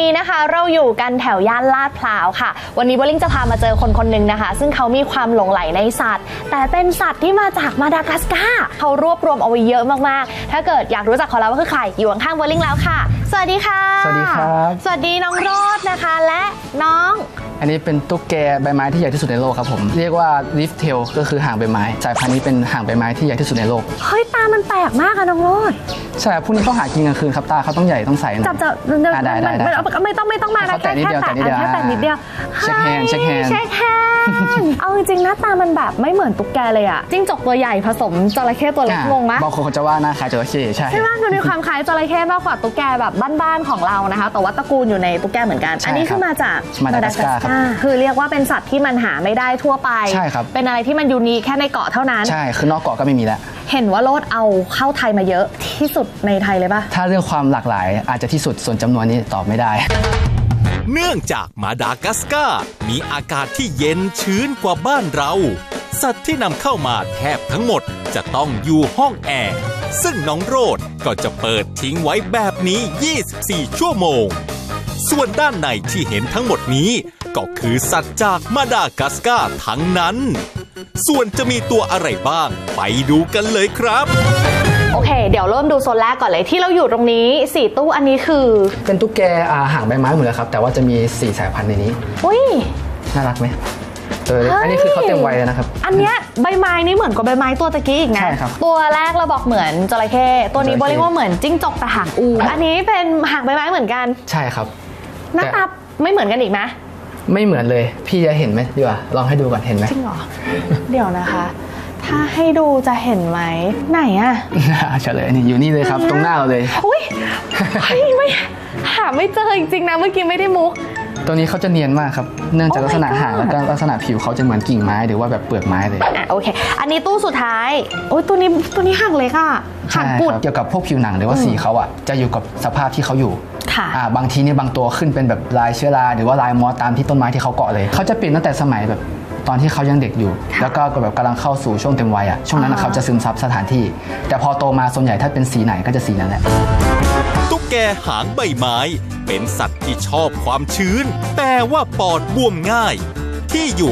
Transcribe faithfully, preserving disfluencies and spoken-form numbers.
นี้นะคะเราอยู่กันแถวย่านลาดพร้าวค่ะวันนี้โบลิ่งจะพามาเจอคนคนหนึ่งนะคะซึ่งเขามีความหลงใหลในสัตว์แต่เป็นสัตว์ที่มาจากมาดากัสการ์เขารวบรวมเอาไว้เยอะมากๆถ้าเกิดอยากรู้จักเขาแล้วว่าคือใครอยู่ข้างๆโบลิ่งแล้วค่ะสวัสดีค่ะสวัสดีครับสวัสดีน้องโรดนะคะและน้องอันนี้เป็นตุ๊กแกใบไม้ที่ใหญ่ที่สุดในโลกครับผมเรียกว่าลิฟเทลก็คือหางใบไม้สายพันธุ์นี้เป็นหางใบไม้ที่ใหญ่ที่สุดในโลกเฮ้ยตามันแปลกมากอะน้องโรดใช่พวกนี้เขาหากินกลางคืนครับตาเขาต้องใหญ่ต้องใสนะจับจับได้ได้ได้ไม่ต้องไม่ต้องมาแค่แตะนิดเดียวแค่แตะนิดเดียวเช็คแฮนด์เช็คแฮนด์เช็คแฮนด์เอาจริงๆหน้าตามันแบบไม่เหมือนตุ๊กแกเลยอะจิ้งจกตัวใหญ่ผสมจระเข้ตัวเล็กงงไหมบางคนเขาจะว่าหน้าคล้ายจระเข้ใช่ใช่ไหมมันมีความคล้ายจระเข้มากกว่าตุ๊กแกแบบบ้านๆของเรานะคะแต่ว่าตระกูลอยู่ในตุ๊กแกเหมือนกันอันนี้คือมาจากมาดากัสการ์คือเรียกว่าเป็นสัตว์ที่มันหาไม่ได้ทั่วไปใช่ครับเป็นอะไรที่มันยูนิคแค่ในเกาะเท่านั้นใช่คือนอกเกาะก็ไม่มีแล้วเห็นว่าโลดเอาเข้าไทยมาเยอะที่สุดในไทยเลยป่ะถ้าเรื่องความหลากหลายอาจจะที่สุดส่วนจำนวนนี้ตอบไม่ได้เนื่องจากมาดากัสการ์มีอากาศที่เย็นชื้นกว่าบ้านเราสัตว์ที่นำเข้ามาแทบทั้งหมดจะต้องอยู่ห้องแอร์ซึ่งน้องโรดก็จะเปิดทิ้งไว้แบบนี้ยี่สิบสี่ชั่วโมงส่วนด้านในที่เห็นทั้งหมดนี้ก็คือสัตว์จากมาดากัสการ์ทั้งนั้นส่วนจะมีตัวอะไรบ้างไปดูกันเลยครับโอเคเดี๋ยวเริ่มดูโซนแรกก่อนเลยที่เราอยู่ตรงนี้สี่ตู้อันนี้คือเป็นตุ๊กแกหางใบไม้หมดเลยครับแต่ว่าจะมีสี่สายพันธุ์ในนี้อุ้ยน่ารักไหมเอออันนี้คือเขาเต็มวัยแล้วนะครับอันเนี้ยใบไม้นี่เหมือนกับใบไม้ตัวตะกี้อีกนะใช่ครับตัวแรกเราบอกเหมือนจระเข้ตัวนี้โบลิ่งว่าเหมือนจิ้งจกแต่หางอูอันนี้เป็นหางใบไม้เหมือนกันใช่ครับหน้าตาไม่เหมือนกันอีกไหมไม่เหมือนเลยพี่จะเห็นไหมดีกว่าลองให้ดูก่อนเห็นไหมจริงเหรอเดี๋ยวนะคะถ้าให้ดูจะเห็นไหมไหนอะเฉลยนี่อยู่นี่เลยครับตรงหน้าเราเลยอุ้ยไม่หาไม่เจอจริงๆนะเมื่อกี้ไม่ได้มุกตัวนี้เขาจะเนียนมากครับเนื่องจากลักษณะหางและลักษณะผิวเขาจะเหมือนกิ่งไม้หรือว่าแบบเปลือกไม้เลยอ่ะโอเคอันนี้ตู้สุดท้ายโอ้ยตัวนี้ตัวนี้หางเล็กอะหางกุดเกี่ยวกับพวกผิวหนังหรือว่าสีเขาอะจะอยู่กับสภาพที่เขาอยู่ค่ะอ่าบางทีเนี่ยบางตัวขึ้นเป็นแบบลายเชื้อราหรือว่าลายมอสตามที่ต้นไม้ที่เขาเกาะเลยเขาจะเปลี่ยนตั้งแต่สมัยแบบตอนที่เขายังเด็กอยู่แล้วก็แบบกำลังเข้าสู่ช่วงเต็มวัยอ่ะช่วงนั้นเขาจะซึมซับสถานที่แต่พอโตมาส่วนใหญ่ถ้าเป็นสีไหนก็จะสีนั้นแหละตุ๊กแกหางใบไม้เป็นสัตว์ที่ชอบความชื้นแต่ว่าปอดบวมง่ายที่อยู่